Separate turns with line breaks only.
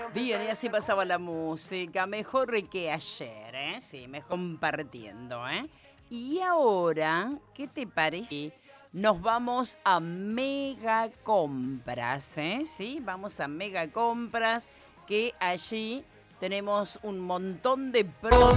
Bien, y así pasaba la música, mejor que ayer, ¿eh? Sí, mejor compartiendo, ¿eh? Y ahora, ¿qué te parece? Nos vamos a Mega Compras, ¿eh? Sí, vamos a Mega Compras, que allí tenemos un montón de